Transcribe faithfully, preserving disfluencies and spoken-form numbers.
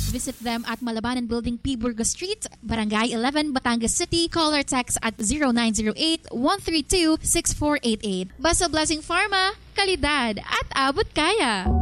Visit them at Malabanan Building, P. Burgos Street, Barangay eleven, Batangas City. Call or text at zero nine zero eight, one three two, six four eight eight. Basta Blessing Pharma, kalidad at abot kaya.